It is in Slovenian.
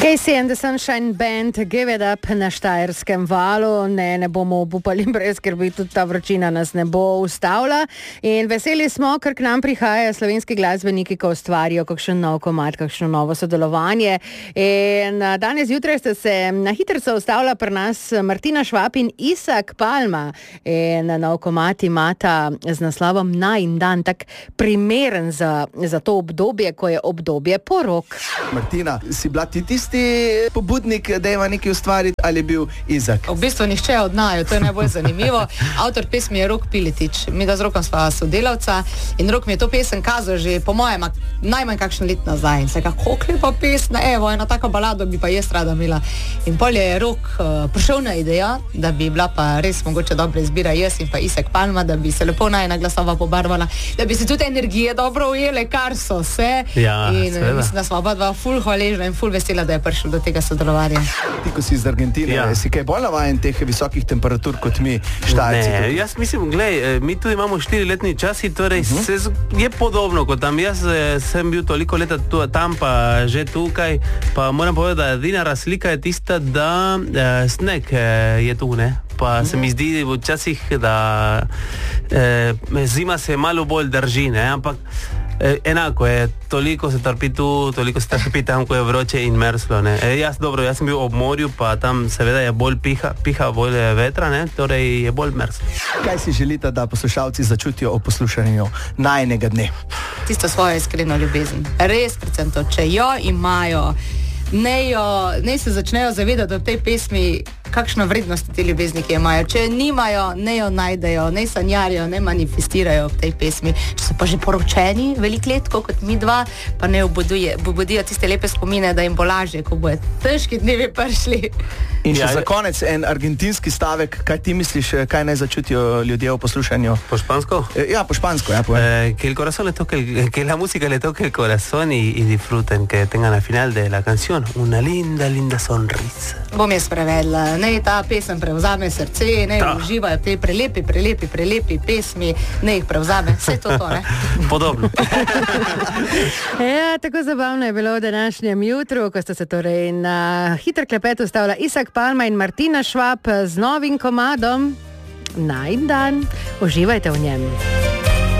Casey and the Sunshine Band, Give It Up na Štajerskem valu. Ne bomo obupali brez skrbi, tudi ta vročina nas ne bo ustavila. In veseli smo, ker k nam prihajajo slovenski glasbeniki, ko ustvarijo kakšen nov komad, kakšno novo sodelovanje. In danes jutraj ste se na hitrico ustavila pri nas Martina Švab in Isak Palma. In nov komad imata z naslovom Najin dan, tak primeren za to obdobje, ko je obdobje porok. Martina, si bila ti tisti pobudnik, da ima nekaj ustvariti, ali je bil Izak? V bistvu nihče od naju, to je najbolj zanimivo. Avtor pesmi je Rok Piletič. Mi da z Rokom sva sodelavca in Rok mi je to pesem kazal že po mojem najmanj kakšen let nazaj. In se kako lepa pesna, evo, ena taka balada bi pa jaz rada imela. In pol je Rok prišel na idejo, da bi bila pa res mogoče dobra izbira jaz in pa Isak Palma, da bi se lepo najina glasova pobarvala, da bi se tudi energije dobro ujele, kar so se. Ja, in seveda. mislim, da smo oba dva ful hvaležna in ful vesela, da je prišel do tega sodelovanja. Ti, ko si iz Argentine, si kaj bolj navajen teh visokih temperatur kot mi, Štajerci? Ne, jaz mislim, glej, mi tudi imamo 4-letni časi, torej je podobno kot tam. Jaz sem bil toliko leta tam, pa že tukaj, pa moram povedati, da edina razlika je tista, da sneg je tu, ne? Pa se mi zdi včasih, da zima se malo bolj drži, ne? Ampak enako je, toliko se trpi tu, toliko se trpi tam, ko je vroče in mrzlo, ne? Jaz sem bil ob morju, pa tam seveda je bolj piha bolj vetra, ne? Torej je bolj mrzlo. Kaj si želite, da poslušalci začutijo o poslušanju najinega dne? Tisto svojo iskreno ljubezen. Res predvsem to, če jo imajo, ne se začnejo zavedati v tej pesmi, kakšno vrednost te ljubezni, ki imajo. Če nimajo, ne jo najdejo, ne sanjarijo, ne manifestirajo v tej pesmi. Če so pa že poročeni veliko let, kot mi dva, pa ne obudijo tiste lepe spomine, da jim bo lažje, ko bojo težki dnevi prišli. In še za konec en argentinski stavek, kaj ti misliš, kaj naj začutijo ljudje v poslušanju? Po špansko? Ja, po špansko, ja. Que el corazón le toque, que la música le toque el corazón y disfruten, que tengan al final de la canción una linda sonrisa. Bom jaz prevedla, ne ta pesem prevzame srce, ne uživajo te prelepi pesmi, ne jih prevzame, vse to, ne? Podobno. Ja, tako zabavno je bilo v današnjem jutru, ko sta se torej na hiter klepet ustavila Isak Palma in Martina Švab z novim komadom Najin dan. Uživajte v njem.